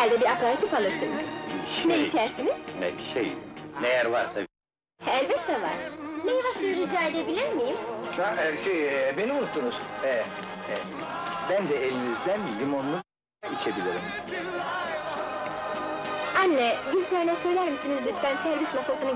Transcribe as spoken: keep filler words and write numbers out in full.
Herhalde bir aperatif alırsınız. Ne Şey, içersiniz? ne şey, ne yer varsa... Elbette var. Meyve suyu rica edebilir miyim? Ha, e, şey, e, beni unuttunuz. E, e, ben de elinizden limonlu içebilirim. Anne, Gülseren'e söyler misiniz lütfen servis masasını